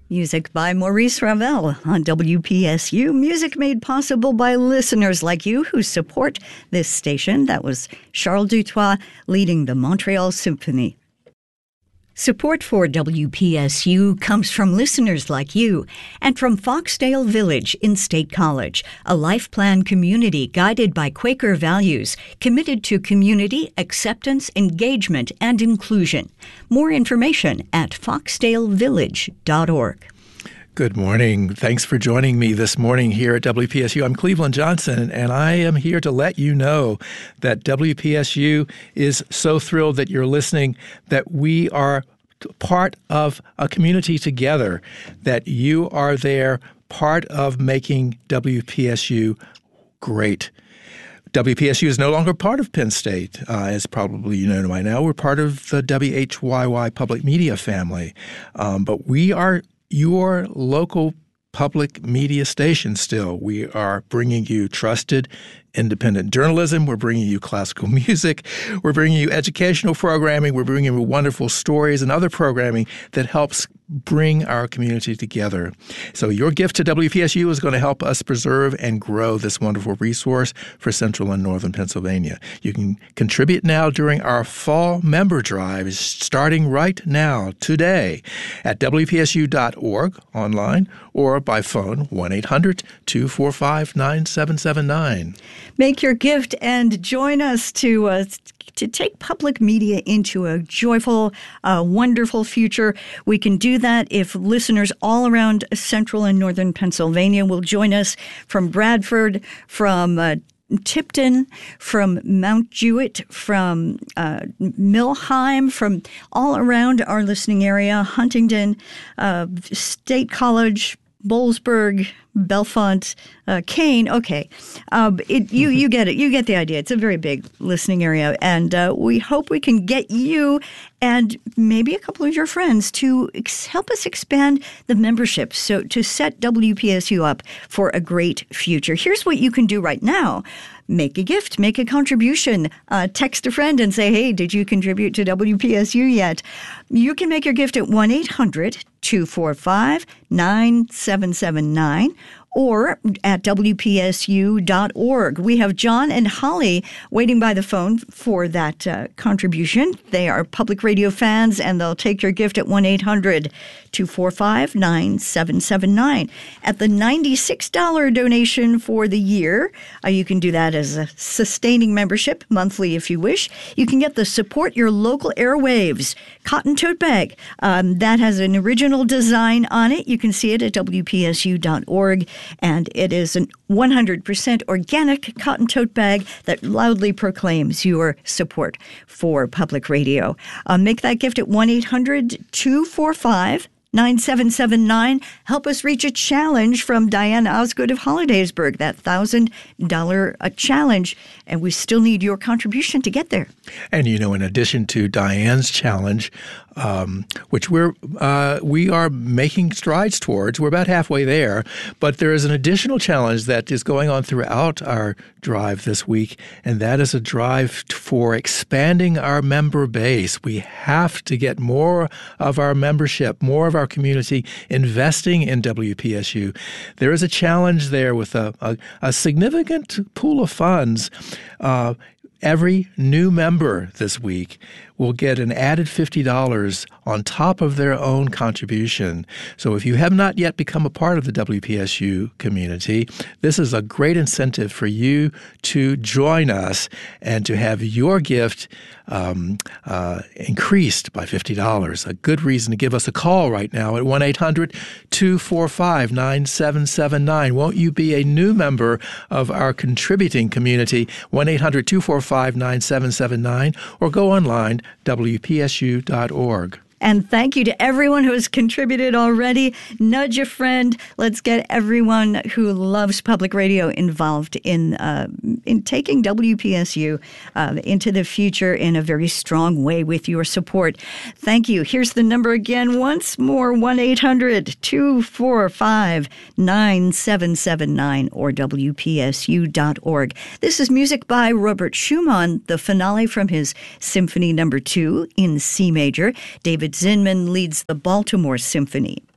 Music by Maurice Ravel on WPSU. Music made possible by listeners like you who support this station. That was Charles Dutoit leading the Montreal Symphony. Support for WPSU comes from listeners like you and from Foxdale Village in State College, a life plan community guided by Quaker values, committed to community, acceptance, engagement, and inclusion. More information at foxdalevillage.org. Good morning. Thanks for joining me this morning here at WPSU. I'm Cleveland Johnson, and I am here to let you know that WPSU is so thrilled that you're listening, that we are part of a community together, that you are there, part of making WPSU great. WPSU is no longer part of Penn State, as probably you know by now. We're part of the WHYY public media family, but we are your local public media station still. We are bringing you trusted, independent journalism. We're bringing you classical music. We're bringing you educational programming. We're bringing you wonderful stories and other programming that helps bring our community together. So your gift to WPSU is going to help us preserve and grow this wonderful resource for Central and Northern Pennsylvania. You can contribute now during our fall member drive, starting right now, today, at WPSU.org online or by phone, 1-800-245-9779. Make your gift and join us to take public media into a joyful, wonderful future. We can do that if listeners all around Central and Northern Pennsylvania will join us from Bradford, from Tipton, from Mount Jewett, from Millheim, from all around our listening area, Huntingdon, State College, Boalsburg, Bellefonte, Kane. Okay. You get it. You get the idea. It's a very big listening area. And we hope we can get you and maybe a couple of your friends to help us expand the membership. So to set WPSU up for a great future. Here's what you can do right now. Make a gift, make a contribution, text a friend and say, hey, did you contribute to WPSU yet? You can make your gift at 1-800-245-9779 or at WPSU.org. We have John and Holly waiting by the phone for that contribution. They are public radio fans, and they'll take your gift at 1-800-245-9779. At the $96 donation for the year, you can do that as a sustaining membership, monthly if you wish. You can get the Support Your Local Airwaves cotton tote bag. That has an original design on it. You can see it at WPSU.org. And it is a 100% organic cotton tote bag that loudly proclaims your support for public radio. Make that gift at 1-800-245-9779. Help us reach a challenge from Diane Osgood of Hollidaysburg, that $1,000 challenge. And we still need your contribution to get there. And, in addition to Diane's challenge, which we are making strides towards, we're about halfway there, but there is an additional challenge that is going on throughout our drive this week, and that is a drive for expanding our member base. We have to get more of our membership, more of our community investing in WPSU. There is a challenge there with a significant pool of funds. Every new member this week will get an added $50 on top of their own contribution. So if you have not yet become a part of the WPSU community, this is a great incentive for you to join us and to have your gift increased by $50. A good reason to give us a call right now at 1-800-245-9779. Won't you be a new member of our contributing community? 1-800-245-9779 or go online, WPSU.org. And thank you to everyone who has contributed already. Nudge a friend. Let's get everyone who loves public radio involved in taking WPSU into the future in a very strong way with your support. Thank you. Here's the number again once more, 1-800-245-9779 or WPSU.org. This is music by Robert Schumann, the finale from his Symphony No. 2 in C major. David Zinman leads the Baltimore Symphony.